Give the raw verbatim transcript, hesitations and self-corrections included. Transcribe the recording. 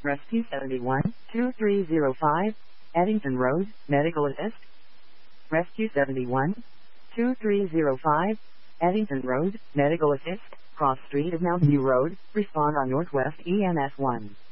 Rescue seventy-one, two three zero five, Eddington Road, Medical Assist. Rescue seventy-one, two three zero five, Eddington Road, Medical Assist, Cross Street of Mountain View Road, respond on Northwest E M S one.